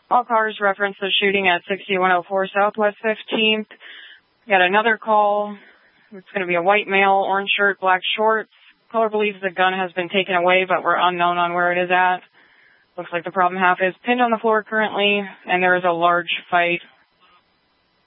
All cars reference the shooting at 6104 Southwest 15th. Got another call. It's going to be a white male, orange shirt, black shorts. Caller believes the gun has been taken away, but we're unknown on where it is at. Looks like the problem half is pinned on the floor currently, and there is a large fight